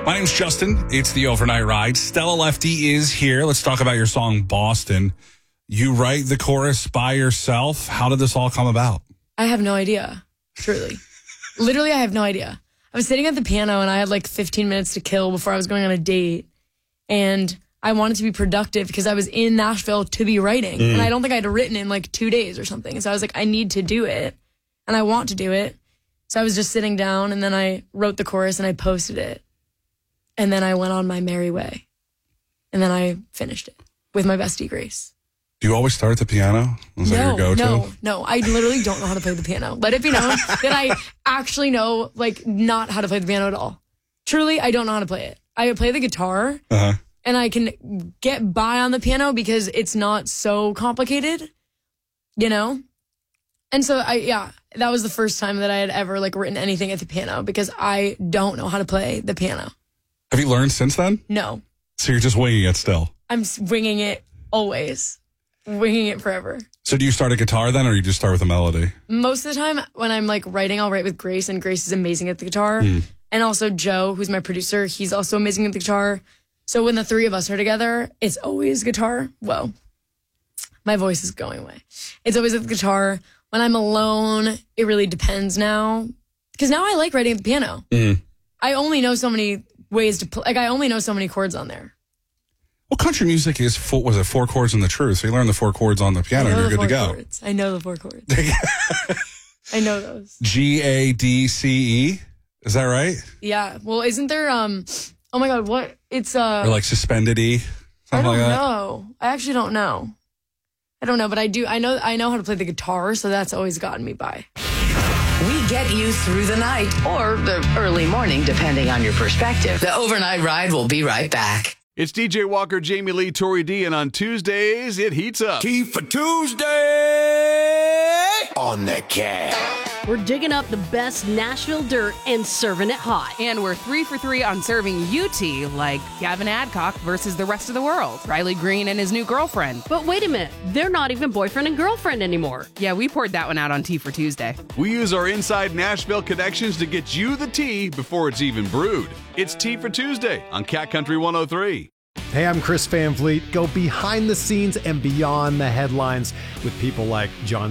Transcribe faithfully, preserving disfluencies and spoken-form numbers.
My name's Justin. It's the Overnight Ride. Stella Lefty is here. Let's talk about your song, Boston. You write the chorus by yourself. How did this all come about? I have no idea, truly. Literally, I have no idea. I was sitting at the piano, and I had like fifteen minutes to kill before I was going on a date. And I wanted to be productive because I was in Nashville to be writing. Mm. And I don't think I'd written in like two days or something. So I was like, I need to do it. And I want to do it. So I was just sitting down, and then I wrote the chorus, and I posted it. And then I went on my merry way. And then I finished it with my bestie, Grace. Do you always start at the piano? Is no, that your go-to? no, no. I literally don't know how to play the piano. Let it be known that I actually know, like, not how to play the piano at all. Truly, I don't know how to play it. I play the guitar, uh-huh. and I can get by on the piano because it's not so complicated, you know? And so, I yeah, that was the first time that I had ever, like, written anything at the piano because I don't know how to play the piano. Have you learned since then? No. So you're just winging it still? I'm winging it always. Winging it forever. So do you start a guitar then, or you just start with a melody? Most of the time when I'm like writing, I'll write with Grace, and Grace is amazing at the guitar. Mm. And also Joe, who's my producer, he's also amazing at the guitar. So when the three of us are together, it's always guitar. Whoa. My voice is going away. It's always with the guitar. When I'm alone, it really depends now. Because now I like writing at the piano. Mm. I only know so many ways to play. Like, I only know so many chords on there. Well, country music is, four, was it four chords and the truth? So you learn the four chords on the piano and you're good to go. Chords. I know the four chords. I know those. G, A, D, C, E. Is that right? Yeah. Well, isn't there, um, oh my God, what? It's, uh. Or like suspended E? I don't like that? know. I actually don't know. I don't know, but I do, I know, I know how to play the guitar, so that's always gotten me by. We get you through the night or the early morning, depending on your perspective. The Overnight Ride will be right back. It's D J Walker, Jamie Lee, Tori D, and on Tuesdays, it heats up. Key for Tuesday on the cat. We're digging up the best Nashville dirt and serving it hot. And we're three for three on serving U T, like Gavin Adcock versus the rest of the world, Riley Green and his new girlfriend. But wait a minute, they're not even boyfriend and girlfriend anymore. Yeah, we poured that one out on Tea for Tuesday. We use our inside Nashville connections to get you the tea before it's even brewed. It's Tea for Tuesday on Cat Country one oh three. Hey, I'm Chris Van Vliet. Go behind the scenes and beyond the headlines with people like John